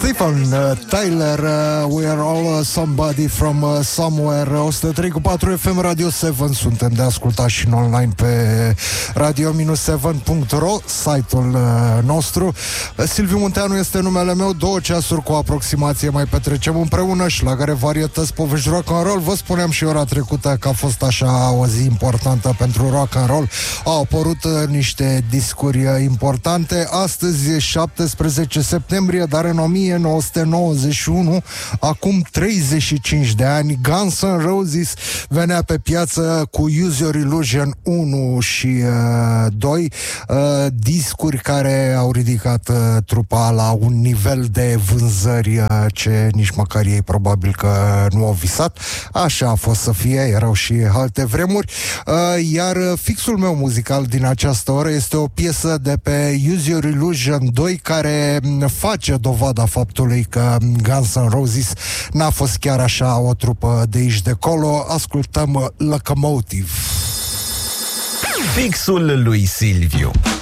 Stephen Tyler, We are all somebody from somewhere. 103.4 FM Radio 7. Suntem de ascultat și în online pe radio-7.ro, site-ul nostru. Silviu Munteanu este numele meu. 2 ceasuri cu aproximație mai petrecem împreună și la care varietăți, povești, rock and roll. Vă spuneam și ora trecută că a fost așa o zi importantă pentru rock and roll. Au apărut niște discuri importante. Astăzi 17 septembrie, dar în 1991, acum 35 de ani, Guns N' Roses venea pe piață cu Use Your Illusion 1 și 2, discuri care au ridicat trupa la un nivel de vânzări ce nici măcar ei probabil că nu au visat. Așa a fost să fie, erau și alte vremuri. Iar fixul meu muzical din această oră este o piesă de pe Use Your Illusion 2 care face dovada faptului că Guns N' Roses n-a fost chiar așa o trupă de aici de colo. Ascultăm Locomotive. Fixul lui Silviu.